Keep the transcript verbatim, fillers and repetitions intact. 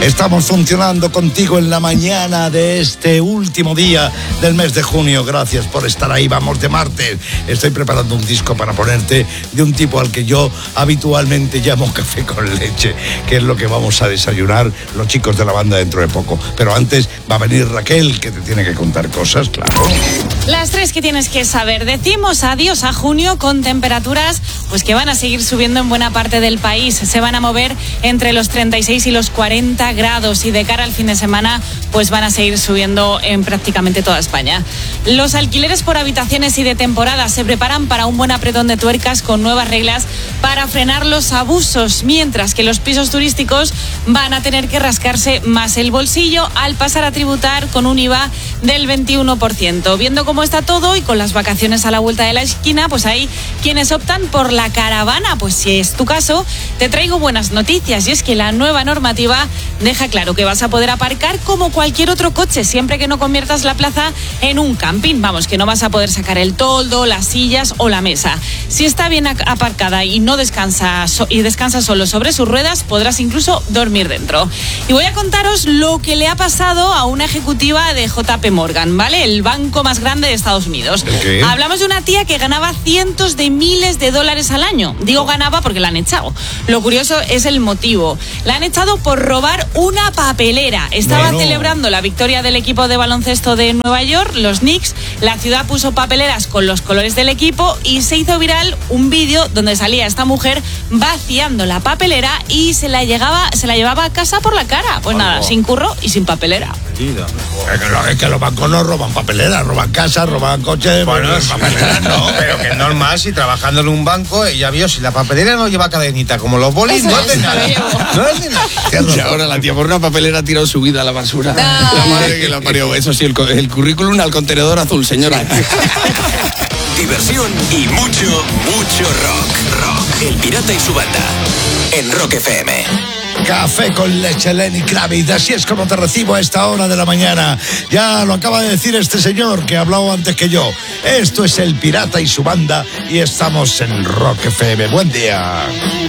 Estamos funcionando contigo en la mañana de este último día del mes de junio. Gracias por estar ahí. Vamos de martes. Estoy preparando un disco para ponerte de un tipo al que yo habitualmente llamo café con leche, que es lo que vamos a desayunar los chicos de la banda dentro de poco. Pero antes va a venir Raquel, que te tiene que contar cosas, claro. Las tres que tienes que saber. Decimos adiós a junio con temperaturas pues que van a seguir subiendo en buena parte del país. Se van a mover entre los treinta y seis y los cuarenta grados y de cara al fin de semana pues van a seguir subiendo en prácticamente toda España. Los alquileres por habitaciones y de temporada se preparan para un buen apretón de tuercas con nuevas reglas para frenar los abusos, mientras que los pisos turísticos van a tener que rascarse más el bolsillo al pasar a tributar con un I V A del veintiuno por ciento. Viendo cómo está todo y con las vacaciones a la vuelta de la esquina, pues hay quienes optan por la caravana. Pues si es tu caso, te traigo buenas noticias, y es que la nueva normativa deja claro que vas a poder aparcar como cualquier otro coche, siempre que no conviertas la plaza en un camping. Vamos, que no vas a poder sacar el toldo, las sillas o la mesa. Si está bien aparcada y no descansa y descansa solo sobre sus ruedas, podrás incluso dormir dentro. Y voy a contaros lo que le ha pasado a una ejecutiva de J P Morgan, ¿vale? El banco más grande de Estados Unidos. ¿Qué? Hablamos de una tía que ganaba cientos de miles de dólares al año. Digo ganaba porque la han echado. Lo curioso es el motivo. La han echado por robar una papelera. Estaba bueno. celebrando la victoria del equipo de baloncesto de Nueva York, los Knicks. La ciudad puso papeleras con los colores del equipo y se hizo viral un vídeo donde salía esta mujer vaciando la papelera y se la, llegaba, se la llevaba a casa por la cara. Pues Algo. nada, sin curro y sin papelera. Es que, lo- es que los bancos no roban papeleras, roban casas, roban coches, Bueno, roban sí, papeleras, no. pero que es normal, si trabajando en un banco, ella vio, si la papelera no lleva cadenita, como los bolis, Eso no es, hace nada. lo llevo. No hace nada. Tienes Y razón. ahora la tía por una papelera ha tirado su vida a la basura. La madre que la parió. Eso sí, el, co- el currículum al contenedor azul, señora. Diversión y mucho, mucho rock. Rock. El Pirata y su banda. En Rock F M. Café con leche, Lenny Kravitz. Así es como te recibo a esta hora de la mañana. Ya lo acaba de decir este señor que ha hablado antes que yo. Esto es El Pirata y su banda y estamos en Rock F M. Buen día.